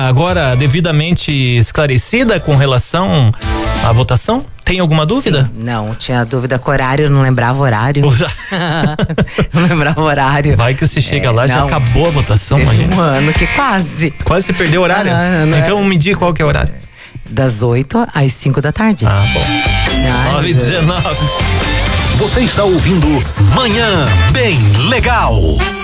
agora devidamente esclarecida com relação à votação? Tem alguma dúvida? Sim, não, tinha dúvida com o horário, não lembrava o horário. Não lembrava o horário. Vai que você chega lá, já não. acabou a votação. Teve imagina. um ano que quase. Quase você perdeu o horário? Então me diga qual que é o horário. Das 8 às 5 da tarde. Ah, bom. Ai, 9h19. Você está ouvindo Manhã Bem Legal.